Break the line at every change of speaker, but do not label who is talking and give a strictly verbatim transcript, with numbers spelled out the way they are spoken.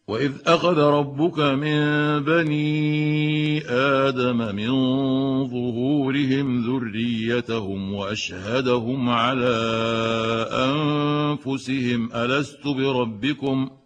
وإذ أخذ ربك من بني آدم من ظهورهم ذريتهم وأشهدهم على أنفسهم ألست بربكم